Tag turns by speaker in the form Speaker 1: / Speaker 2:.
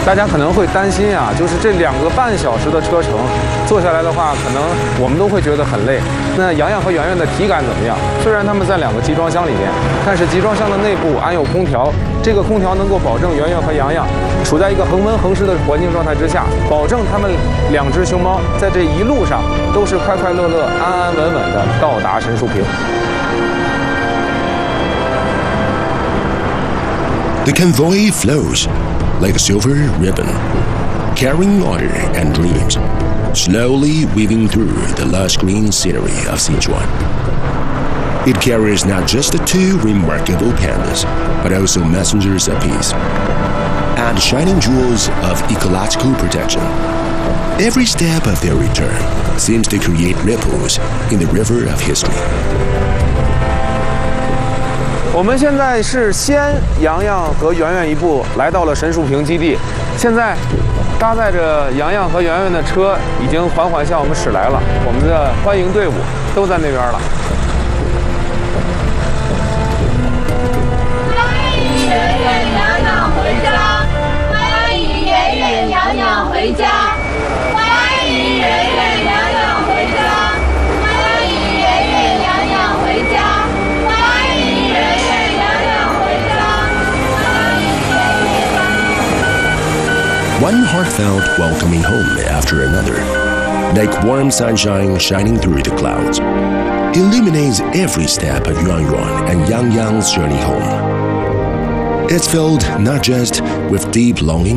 Speaker 1: 大家可能会担心啊，就是这2个半小时的车程，坐下来的话，可能我们都会觉得很累。那洋洋和圆圆的体感怎么样？虽然他们在2个集装箱里面，但是集装箱的内部安有空调，这个空调能够保证圆圆和洋洋处在一个恒温恒湿的环境状态之下，保证他们2只熊猫在这一路上都是快快乐乐、安安稳稳的到达神树坪。
Speaker 2: The convoy flows like a silver ribbon, carrying order and dreams, slowly weaving through the lush green scenery of Sichuan. It carries not just the 2 remarkable pandas, but also messengers of peace and shining jewels of ecological protection. Every step of their return seems to create ripples in the river of history.
Speaker 1: 我们现在是先洋洋和圆圆一步来到了神树坪基地，现在搭载着洋洋和圆圆的车已经缓缓向我们驶来了，我们的欢迎队伍都在那边了。
Speaker 3: 欢迎圆圆洋洋回家，欢迎圆圆洋洋回家，欢迎圆圆洋洋回家，欢迎圆圆洋洋回家。
Speaker 2: One heartfelt welcoming home after another, like warm sunshine shining through the clouds, illuminates every step of Yuan Yuan and Yang Yang's journey home. It's filled not just with deep longing,